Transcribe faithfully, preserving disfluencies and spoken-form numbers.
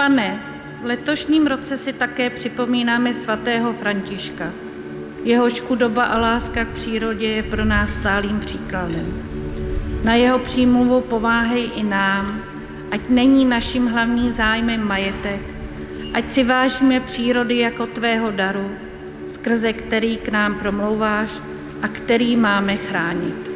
Pane, v letošním roce si také připomínáme svatého Františka. Jehož chudoba a láska k přírodě je pro nás stálým příkladem. Na jeho přímluvu pomáhej i nám, ať není naším hlavním zájmem majetek, ať si vážíme přírody jako tvého daru, skrze který k nám promlouváš a který máme chránit.